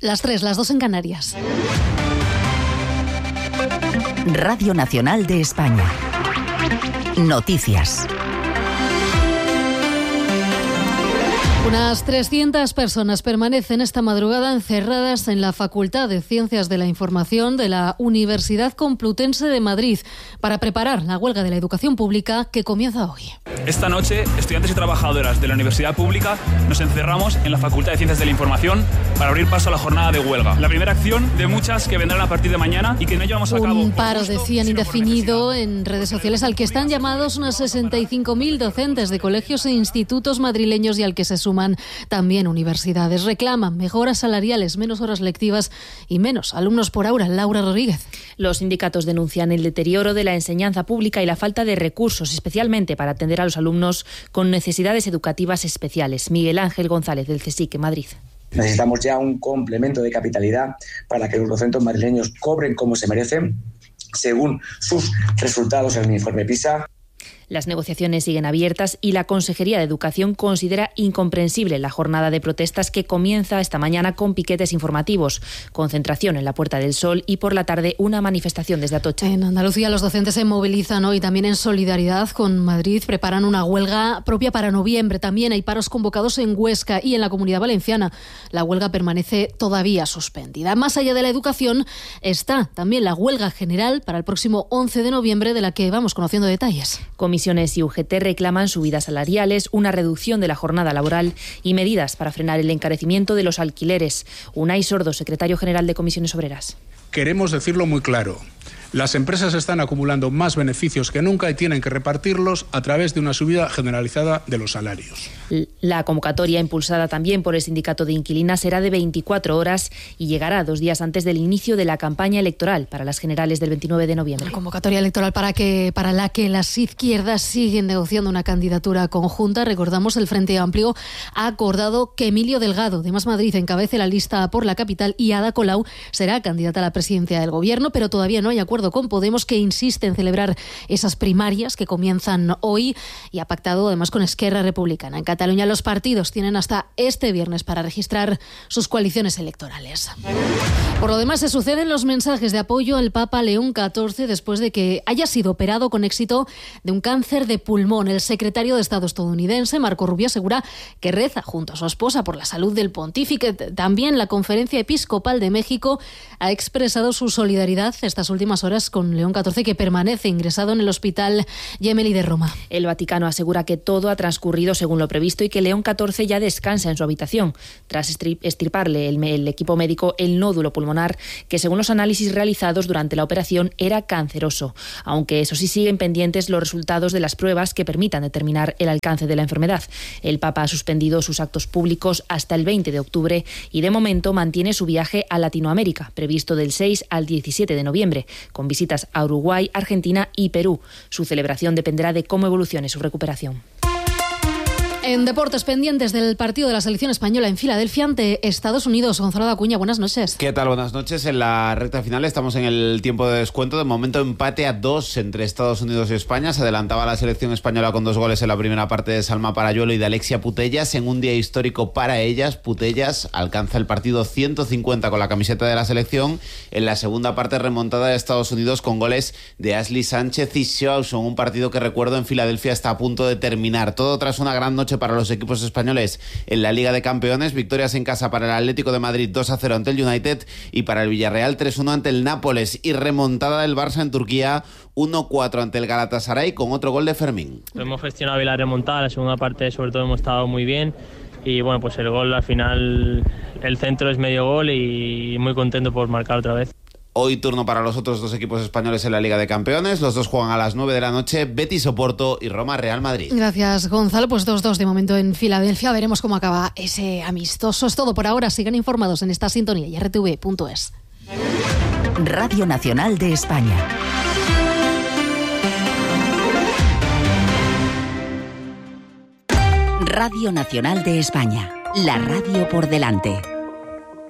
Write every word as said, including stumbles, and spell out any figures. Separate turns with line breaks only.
Las tres, las dos en Canarias.
Radio Nacional de España. Noticias.
Unas trescientas personas permanecen esta madrugada encerradas en la Facultad de Ciencias de la Información de la Universidad Complutense de Madrid para preparar la huelga de la educación pública que comienza hoy.
Esta noche, estudiantes y trabajadoras de la Universidad Pública nos encerramos en la Facultad de Ciencias de la Información para abrir paso a la jornada de huelga. La primera acción de muchas que vendrán a partir de mañana y que no llevamos a cabo.
Un paro, decían, indefinido en redes sociales al que están llamados unos sesenta y cinco mil docentes de colegios e institutos madrileños y al que se suman también universidades. Reclaman mejoras salariales, menos horas lectivas y menos alumnos por aula. Laura Rodríguez.
Los sindicatos denuncian el deterioro de la enseñanza pública y la falta de recursos, especialmente para atender a los alumnos con necesidades educativas especiales. Miguel Ángel González, del CSIC, en Madrid.
Necesitamos ya un complemento de capitalidad para que los docentes madrileños cobren como se merecen, según sus resultados en el informe PISA.
Las negociaciones siguen abiertas y la Consejería de Educación considera incomprensible la jornada de protestas que comienza esta mañana con piquetes informativos, concentración en la Puerta del Sol y por la tarde una manifestación desde Atocha.
En Andalucía los docentes se movilizan hoy también en solidaridad con Madrid, preparan una huelga propia para noviembre. También hay paros convocados en Huesca y en la Comunidad Valenciana. La huelga permanece todavía suspendida. Más allá de la educación está también la huelga general para el próximo once de noviembre, de la que vamos conociendo detalles.
Comisiones y U G T reclaman subidas salariales, una reducción de la jornada laboral y medidas para frenar el encarecimiento de los alquileres. Unai Sordo, secretario general de Comisiones Obreras.
Queremos decirlo muy claro. Las empresas están acumulando más beneficios que nunca y tienen que repartirlos a través de una subida generalizada de los salarios.
La convocatoria, impulsada también por el Sindicato de Inquilinas, será de veinticuatro horas y llegará dos días antes del inicio de la campaña electoral para las generales del veintinueve de noviembre.
La convocatoria electoral para, que, para la que las izquierdas siguen negociando una candidatura conjunta. Recordamos, el Frente Amplio ha acordado que Emilio Delgado, de Más Madrid, encabece la lista por la capital y Ada Colau será candidata a la presidencia del Gobierno, pero todavía no hay acuerdo con Podemos, que insiste en celebrar esas primarias que comienzan hoy y ha pactado además con Esquerra Republicana. En Cataluña los partidos tienen hasta este viernes para registrar sus coaliciones electorales. Por lo demás, se suceden los mensajes de apoyo al Papa León catorce después de que haya sido operado con éxito de un cáncer de pulmón. El secretario de Estado estadounidense, Marco Rubio, asegura que reza junto a su esposa por la salud del pontífice. También la Conferencia Episcopal de México ha expresado su solidaridad estas últimas horas con León catorce, que permanece ingresado en el Hospital Gemelli de Roma.
El Vaticano asegura que todo ha transcurrido según lo previsto y que León catorce ya descansa en su habitación, tras extirparle el, el equipo médico el nódulo pulmonar, que según los análisis realizados durante la operación era canceroso, aunque eso sí siguen pendientes los resultados de las pruebas que permitan determinar el alcance de la enfermedad. El Papa ha suspendido sus actos públicos hasta el veinte de octubre y de momento mantiene su viaje a Latinoamérica, previsto del seis al diecisiete de noviembre, con visitas a Uruguay, Argentina y Perú. Su celebración dependerá de cómo evolucione su recuperación.
En deportes, pendientes del partido de la selección española en Filadelfia ante Estados Unidos. Gonzalo Acuña, buenas noches.
¿Qué tal? Buenas noches. En la recta final estamos en el tiempo de descuento. De momento empate a dos entre Estados Unidos y España. Se adelantaba la selección española con dos goles en la primera parte de Salma Parayuelo y de Alexia Putellas. En un día histórico para ellas, Putellas alcanza el partido ciento cincuenta con la camiseta de la selección. En la segunda parte, remontada de Estados Unidos con goles de Ashley Sánchez y Shawson. Un partido que, recuerdo, en Filadelfia está a punto de terminar. Todo tras una gran noche para los equipos españoles en la Liga de Campeones. Victorias en casa para el Atlético de Madrid dos a cero ante el United y para el Villarreal tres uno ante el Nápoles, y remontada del Barça en Turquía uno cuatro ante el Galatasaray con otro gol de Fermín.
Hemos gestionado bien la remontada, la segunda parte sobre todo hemos estado muy bien y bueno, pues el gol al final, el centro es medio gol y muy contento por marcar otra vez.
Hoy turno para los otros dos equipos españoles en la Liga de Campeones. Los dos juegan a las nueve de la noche, Betis Oporto y Roma Real Madrid.
Gracias, Gonzalo. Pues dos dos de momento en Filadelfia. Veremos cómo acaba ese amistoso. Es todo por ahora. Sigan informados en esta sintonía y r t v punto es.
Radio Nacional de España. Radio Nacional de España. La radio por delante.